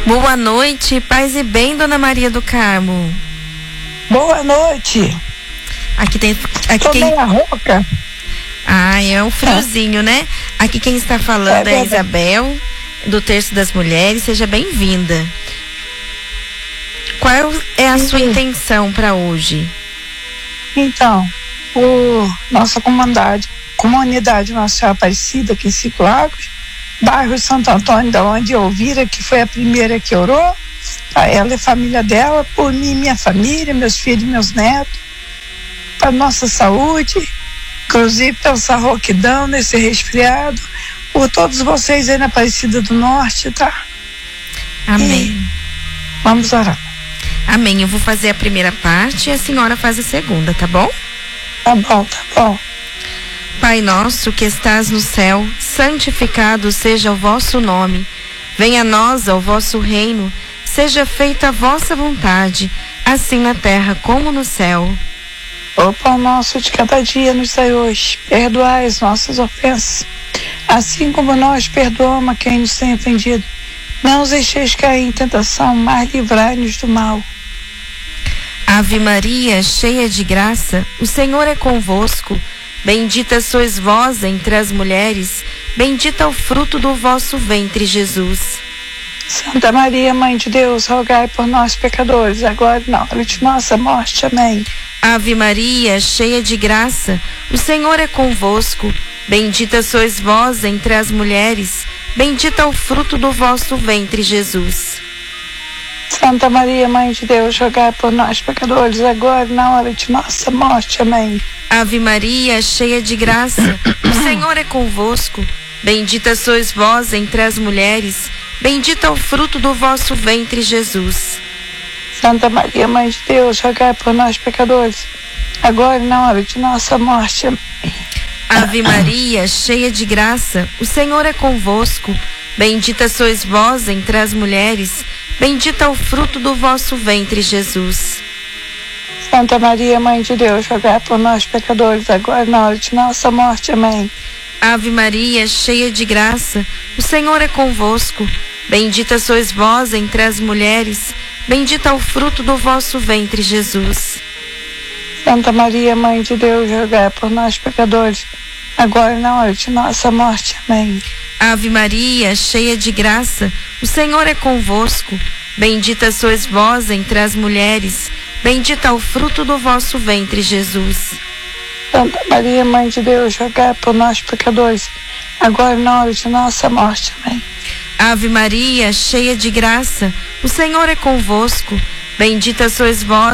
Boa noite, paz e bem, Dona Maria do Carmo. Boa noite. Aqui Tô meio rouca. Ah, é o friozinho, né? Aqui quem está falando é a Isabel, do Terço das Mulheres. Seja bem-vinda. Qual é a sua intenção para hoje? Então, nossa comunidade Nossa Senhora Aparecida, aqui em Cinco Lagos, bairro Santo Antônio, da onde eu vira, que foi a primeira que orou, para ela e a família dela, por mim, minha família, meus filhos, meus netos, para nossa saúde, inclusive pelo sarroquidão, nesse resfriado, por todos vocês aí na Aparecida do Norte, tá? Amém. E vamos orar. Amém. Eu vou fazer a primeira parte e a senhora faz a segunda, tá bom? Tá bom, tá bom. Pai nosso que estás no céu, santificado seja o vosso nome. Venha a nós o vosso reino, seja feita a vossa vontade, assim na terra como no céu. O pão nosso de cada dia nos dai hoje. Perdoai as nossas ofensas, assim como nós perdoamos a quem nos tem ofendido. Não os deixeis cair em tentação, mas livrai-nos do mal. Ave Maria, cheia de graça, o Senhor é convosco. Bendita sois vós entre as mulheres, bendito é o fruto do vosso ventre, Jesus. Santa Maria, Mãe de Deus, rogai por nós pecadores, agora e na hora de nossa morte. Amém. Ave Maria, cheia de graça, o Senhor é convosco. Bendita sois vós entre as mulheres, bendito é o fruto do vosso ventre, Jesus. Santa Maria, Mãe de Deus, rogai por nós pecadores, agora e na hora de nossa morte. Amém. Ave Maria, cheia de graça, o Senhor é convosco. Bendita sois vós entre as mulheres, bendito é o fruto do vosso ventre, Jesus. Santa Maria, Mãe de Deus, rogai por nós pecadores, agora e na hora de nossa morte. Amém. Ave Maria, cheia de graça, o Senhor é convosco. Bendita sois vós entre as mulheres, bendito é o fruto do vosso ventre, Jesus. Santa Maria, Mãe de Deus, rogai por nós pecadores, agora e na hora de nossa morte. Amém. Ave Maria, cheia de graça, o Senhor é convosco. Bendita sois vós entre as mulheres, bendito é o fruto do vosso ventre, Jesus. Santa Maria, Mãe de Deus, rogai por nós pecadores, agora e na hora de nossa morte. Amém. Ave Maria, cheia de graça, o Senhor é convosco. Bendita sois vós entre as mulheres, bendito é o fruto do vosso ventre, Jesus. Santa Maria, Mãe de Deus, rogai por nós pecadores, agora e na hora de nossa morte. Amém. Ave Maria, cheia de graça, o Senhor é convosco. Bendita sois vós